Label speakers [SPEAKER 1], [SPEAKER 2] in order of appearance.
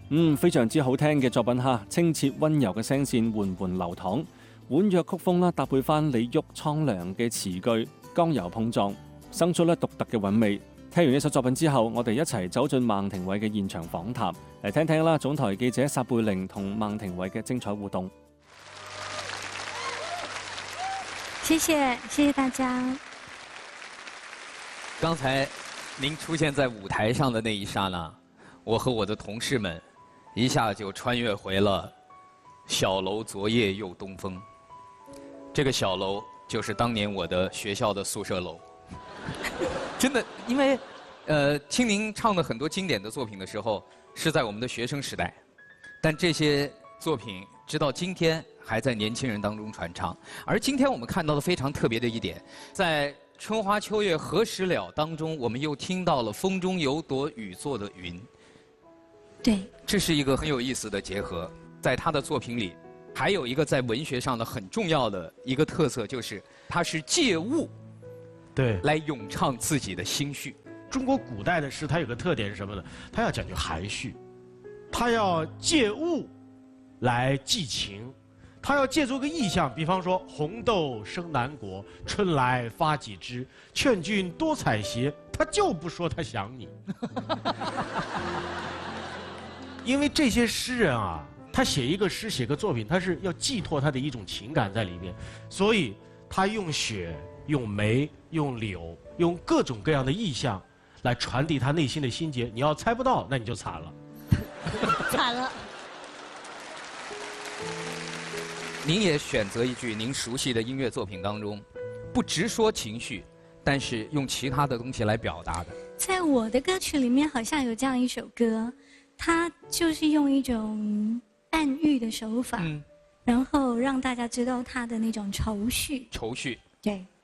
[SPEAKER 1] 非常之好聽嘅作品哈，清澈溫柔嘅聲線緩緩流淌，婉約曲風啦，搭配翻李煜蒼涼嘅詞句，剛柔碰撞，生出咧獨特嘅韻味。聽完呢首作品之後，我哋一齊走進孟庭葦嘅現場訪談，嚟聽聽啦，總台記者撒貝寧同孟庭葦嘅精彩互動。
[SPEAKER 2] 謝謝大家。
[SPEAKER 3] 剛才您出現在舞台上的那一剎那，我和我的同事們一下就穿越回了小樓昨夜又東風。這個小樓就是當年我的學校的宿舍樓。真的，因為聽您唱的很多經典的作品的時候，是在我們的學生時代，但這些作品直到今天還在年輕人當中傳唱。而今天我們看到的非常特別的一點，在春花秋月何時了當中，我們又聽到了風中有朵雨做的雲。
[SPEAKER 2] 對，
[SPEAKER 3] 這是一個很有意思的結合。在他的作品裡，還有一個在文學上的很重要的一個特色，就是他是借物，
[SPEAKER 4] 對，
[SPEAKER 3] 來詠唱自己的心緒。
[SPEAKER 4] 中國古代的詩，它有個特點是什麼呢？它要講究含蓄，它要借物來寄情，它要借助個意象，比方說紅豆生南國，春來發幾枝，勸君多采撷，他就不說他想你。因為這些詩人啊，他寫一個詩，寫個作品，他是要寄託他的一種情感在裡面，所以他用雪、用梅、用柳、用各種各樣的意象來傳遞他內心的心結。你要猜不到，那你就慘了。
[SPEAKER 2] 慘了。
[SPEAKER 3] 您也選擇一句您熟悉的音樂作品當中，不直說情緒，但是用其他的東西來表達的。
[SPEAKER 2] 在我的歌曲裡面，好像有這樣一首歌，它就是用一種暗喻的手法，然後讓大家知道他的那種愁緒。
[SPEAKER 3] 愁緒。
[SPEAKER 2] 對。